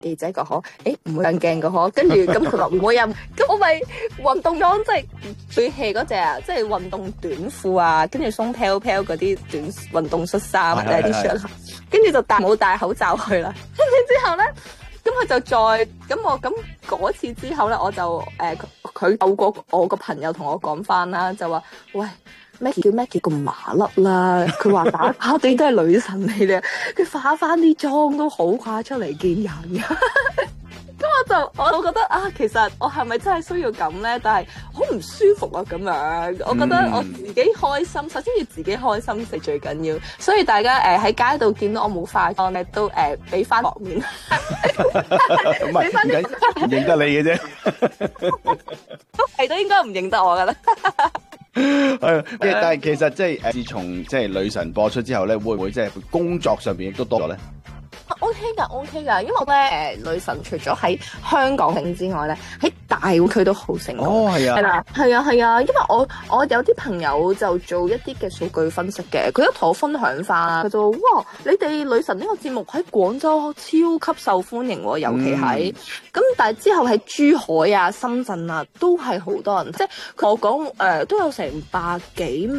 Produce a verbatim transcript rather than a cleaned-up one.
記者個可，誒唔會上鏡個可，跟住咁佢話唔會啊，咁我咪運動裝即係最 hea 嗰隻啊，即係運動短褲啊，跟住鬆飄飄嗰啲短運動恤衫啊，啲恤，跟住就戴冇戴口罩去啦，跟住之後咧。咁佢就再咁我咁嗰次之後咧，我就誒佢透過我個朋友同我講翻啦，就話喂 Maggie 叫 Maggie 咁麻甩啦，佢話打打地都係女神嚟嘅，佢化翻啲妝都好掛出嚟見人㗎。咁我就我覺得啊，其實我係咪真係需要咁咧？但係好唔舒服啊咁樣。我覺得我自己開心，首先要自己開心係最緊要。所以大家誒喺、呃、街度見到我冇化妝咧，都誒俾翻薄面，俾翻啲唔認得你嘅啫， 都係都應該唔認得我噶啦。 係，但係其實即係誒，自從即係女神播出之後咧，會唔會即係工作上邊亦都多咗咧？ O K 噶 ，O K 噶，因為咧誒女神除咗喺香港成之外咧，喺大灣區都好成功。 哦，係啊， 係啦，係啊，係啊，因為我我有啲朋友就做一啲嘅數據分析嘅，佢都同我分享翻，佢就話哇，你哋女神呢個節目喺廣州超級受歡迎喎，尤其係咁、嗯，但係之後喺珠海啊、深圳啊都係好多人，即係我講誒、呃、都有成百幾